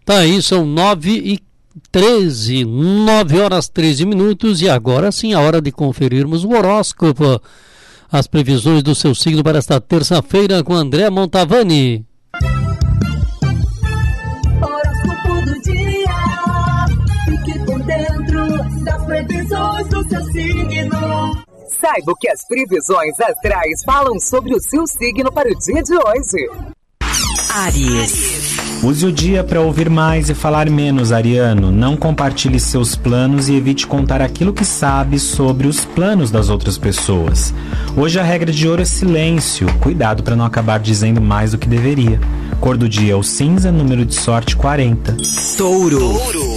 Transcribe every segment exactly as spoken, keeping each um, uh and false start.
Tá aí, são nove e treze, nove horas treze minutos, e agora sim a hora de conferirmos o horóscopo, as previsões do seu signo para esta terça-feira com André Montavani. Horóscopo do dia, fique por dentro das previsões do seu signo. Saiba o que as previsões astrais falam sobre o seu signo para o dia de hoje. Áries. Use o dia para ouvir mais e falar menos, ariano. Não compartilhe seus planos e evite contar aquilo que sabe sobre os planos das outras pessoas. Hoje a regra de ouro é silêncio. Cuidado para não acabar dizendo mais do que deveria. Cor do dia é o cinza, número de sorte quarenta. Touro.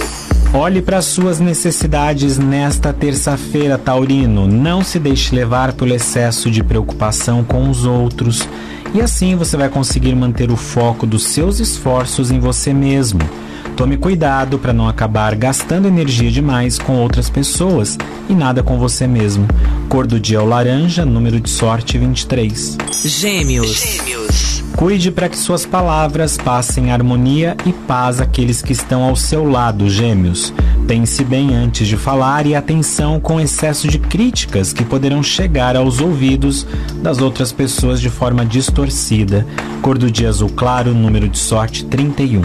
Olhe para suas necessidades nesta terça-feira, taurino. Não se deixe levar pelo excesso de preocupação com os outros. E assim você vai conseguir manter o foco dos seus esforços em você mesmo. Tome cuidado para não acabar gastando energia demais com outras pessoas e nada com você mesmo. Cor do dia é o laranja, número de sorte vinte e três. Gêmeos. Gêmeos. Cuide para que suas palavras passem harmonia e paz àqueles que estão ao seu lado, gêmeos. Pense bem antes de falar e atenção com excesso de críticas que poderão chegar aos ouvidos das outras pessoas de forma distorcida. Cor do dia azul claro, número de sorte trinta e um.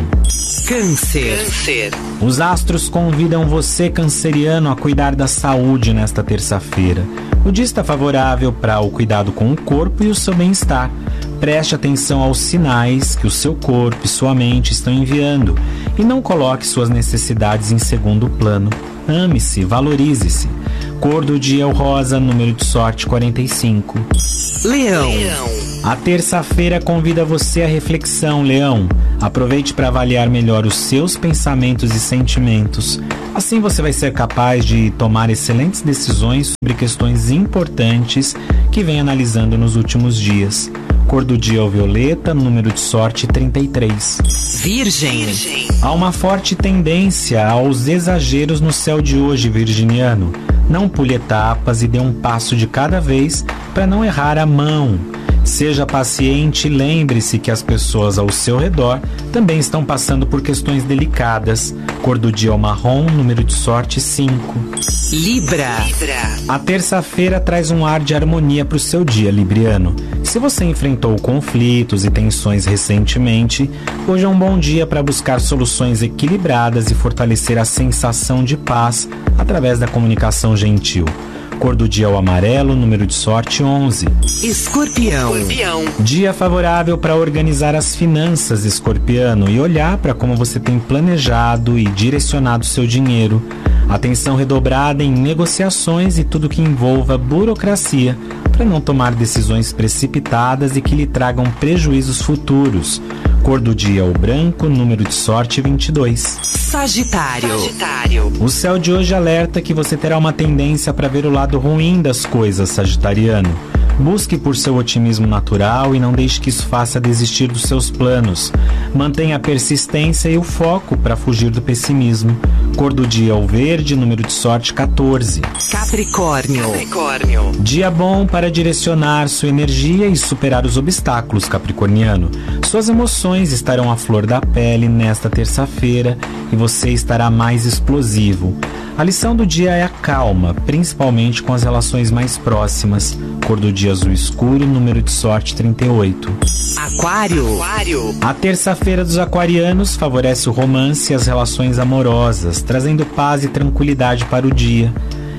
Câncer. Câncer. Os astros convidam você, canceriano, a cuidar da saúde nesta terça-feira. O dia está favorável para o cuidado com o corpo e o seu bem-estar. Preste atenção aos sinais que o seu corpo e sua mente estão enviando e não coloque suas necessidades em segundo plano. Ame-se, valorize-se. Cor do dia é o rosa, número de sorte quarenta e cinco. Leão. A terça-feira convida você à reflexão, Leão. Aproveite para avaliar melhor os seus pensamentos e sentimentos. Assim você vai ser capaz de tomar excelentes decisões sobre questões importantes que vem analisando nos últimos dias. Cor do dia é o violeta, número de sorte trinta e três. Virgem. Virgem. Há uma forte tendência aos exageros no céu de hoje, virginiano. Não pule etapas e dê um passo de cada vez para não errar a mão. Seja paciente e lembre-se que as pessoas ao seu redor também estão passando por questões delicadas. Cor do dia é o marrom, número de sorte cinco. Libra. Libra. A terça-feira traz um ar de harmonia para o seu dia, libriano. Se você enfrentou conflitos e tensões recentemente, hoje é um bom dia para buscar soluções equilibradas e fortalecer a sensação de paz através da comunicação gentil. Cor do dia é o amarelo, número de sorte onze. Escorpião. Escorpião. Dia favorável para organizar as finanças, escorpiano, e olhar para como você tem planejado e direcionado seu dinheiro. Atenção redobrada em negociações e tudo que envolva burocracia, para não tomar decisões precipitadas e que lhe tragam prejuízos futuros. Cor do dia é o branco, número de sorte vinte e dois. Sagitário. Sagitário. O céu de hoje alerta que você terá uma tendência para ver o lado ruim das coisas, sagitariano. Busque por seu otimismo natural e não deixe que isso faça desistir dos seus planos. Mantenha a persistência e o foco para fugir do pessimismo. Cor do dia é o verde, número de sorte quatorze. Capricórnio. Capricórnio. Dia bom para direcionar sua energia e superar os obstáculos, capricorniano. Suas emoções estarão à flor da pele nesta terça-feira e você estará mais explosivo. A lição do dia é a calma, principalmente com as relações mais próximas. Cor do dia azul escuro, número de sorte trinta e oito. Aquário. Aquário. A terça-feira dos aquarianos favorece o romance e as relações amorosas, trazendo paz e tranquilidade para o dia.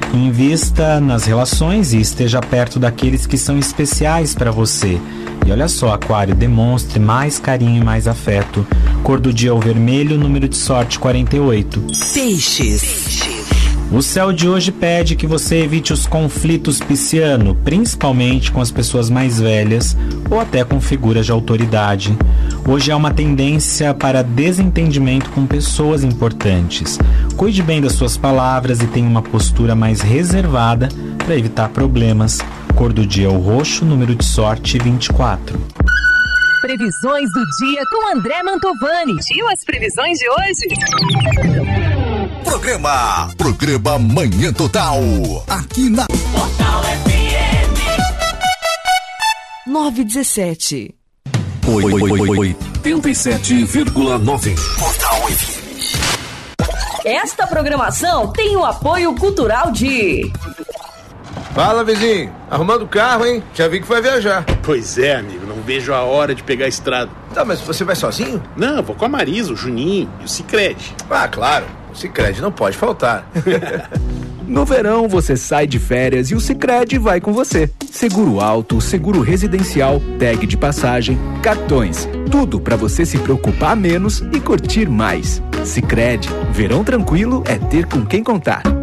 Invista nas relações e esteja perto daqueles que são especiais para você. E olha só, Aquário, demonstre mais carinho e mais afeto. Cor do dia é o vermelho, número de sorte quarenta e oito. Peixes. Peixes. O céu de hoje pede que você evite os conflitos, pisciano, principalmente com as pessoas mais velhas ou até com figuras de autoridade. Hoje há uma tendência para desentendimento com pessoas importantes. Cuide bem das suas palavras e tenha uma postura mais reservada para evitar problemas. Cor do dia é o roxo, número de sorte vinte e quatro. Previsões do dia com André Mantovani. Viu as previsões de hoje? Programa, programa Manhã Total, aqui na Portal F M. nove dezessete. oitenta e sete vírgula nove. Portal F M. Esta programação tem o apoio cultural de... Fala, vizinho. Arrumando o carro, hein? Já vi que vai viajar. Pois é, amigo. Não vejo a hora de pegar a estrada. Tá, mas você vai sozinho? Não, vou com a Marisa, o Juninho e o Sicredi. Ah, claro. O Sicredi não pode faltar. No verão, você sai de férias e o Sicredi vai com você. Seguro auto, seguro residencial, tag de passagem, cartões. Tudo para você se preocupar menos e curtir mais. Sicredi. Verão tranquilo é ter com quem contar.